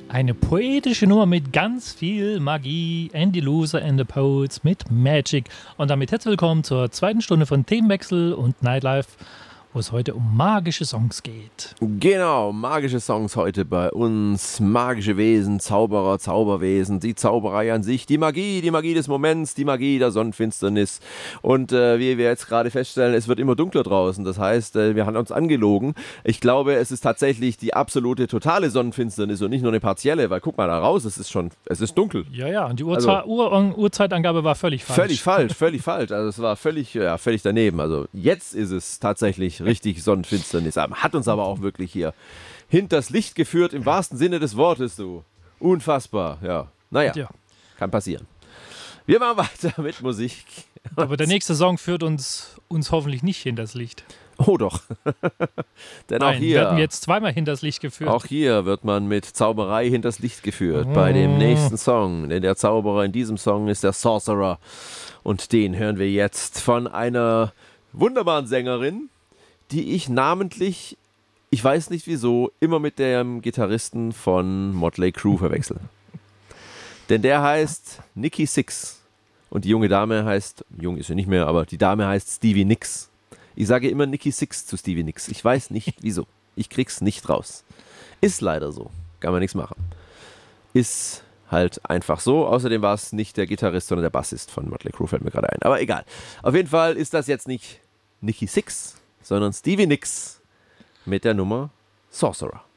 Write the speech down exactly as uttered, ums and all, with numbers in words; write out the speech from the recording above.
Eine poetische Nummer mit ganz viel Magie. Andy Loser and the Poets mit Magic. Und damit herzlich willkommen zur zweiten Stunde von Themenwechsel und Nightlife, wo es heute um magische Songs geht. Genau, magische Songs heute bei uns. Magische Wesen, Zauberer, Zauberwesen, die Zauberei an sich, die Magie, die Magie des Moments, die Magie der Sonnenfinsternis. Und äh, wie wir jetzt gerade feststellen, es wird immer dunkler draußen. Das heißt, äh, wir haben uns angelogen. Ich glaube, es ist tatsächlich die absolute, totale Sonnenfinsternis und nicht nur eine partielle, weil guck mal da raus, es ist schon, es ist dunkel. Ja, ja, und die Uhrzei- also, Uhr- Uhrzeitangabe war völlig falsch. Völlig falsch, völlig falsch. Also es war völlig, ja, völlig daneben. Also jetzt ist es tatsächlich richtig Sonnenfinsternis. Hat uns aber auch wirklich hier hinters Licht geführt, im wahrsten Sinne des Wortes, du. Unfassbar, ja. Naja, ja. Kann passieren. Wir machen weiter mit Musik. Aber der nächste Song führt uns, uns hoffentlich nicht hinters Licht. Oh doch. Denn Nein, auch hier werden wir jetzt zweimal hinters Licht geführt. Auch hier wird man mit Zauberei hinters Licht geführt. Oh. Bei dem nächsten Song. Denn der Zauberer in diesem Song ist der Sorcerer. Und den hören wir jetzt von einer wunderbaren Sängerin, die ich namentlich, ich weiß nicht wieso, immer mit dem Gitarristen von Motley Crue verwechsel. Denn der heißt Nikki Sixx und die junge Dame heißt, jung ist sie nicht mehr, aber die Dame heißt Stevie Nicks. Ich sage immer Nikki Sixx zu Stevie Nicks. Ich weiß nicht wieso. Ich krieg's nicht raus. Ist leider so. Kann man nichts machen. Ist halt einfach so. Außerdem war es nicht der Gitarrist, sondern der Bassist von Motley Crue, fällt mir gerade ein. Aber egal. Auf jeden Fall ist das jetzt nicht Nikki Sixx, sondern Stevie Nicks mit der Nummer Sorcerer.